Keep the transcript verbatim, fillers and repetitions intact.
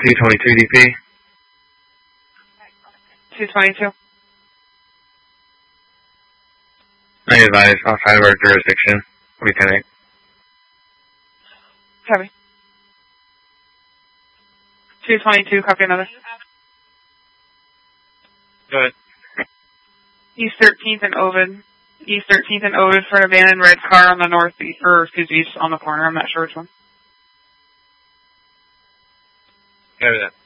two twenty-two D P. two twenty-two. I advise outside of our jurisdiction. We ten eight. Copy. two twenty-two, copy another. Go ahead. East thirteenth and Ovid. East thirteenth and Ovid for an abandoned red car on the north, or excuse me, on the corner. I'm not sure which one. Copy that.